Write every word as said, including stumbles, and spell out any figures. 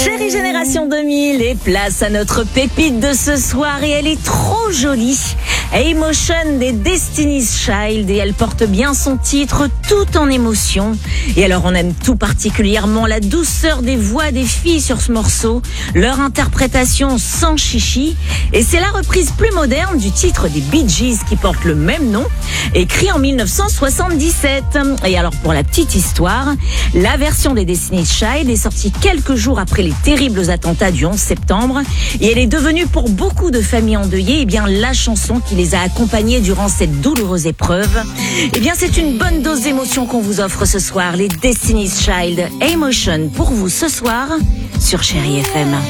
Chérie Génération deux mille, et place à notre pépite de ce soir, et elle est trop jolie. Emotion des Destiny's Child, et elle porte bien son titre, tout en émotion. Et alors on aime tout particulièrement la douceur des voix des filles sur ce morceau, leur interprétation sans chichi, et c'est la reprise plus moderne du titre des Bee Gees qui porte le même nom, écrit en mille neuf cent soixante-dix-sept. Et alors pour la petite histoire, la version des Destiny's Child est sortie quelques jours après les terribles attentats du onze septembre, et elle est devenue pour beaucoup de familles endeuillées, eh bien la chanson qui les a accompagnés durant cette douloureuse épreuve. Eh bien c'est une bonne dose d'émotion qu'on vous offre ce soir, les Destiny's Child, Emotion pour vous ce soir sur Chérie F M.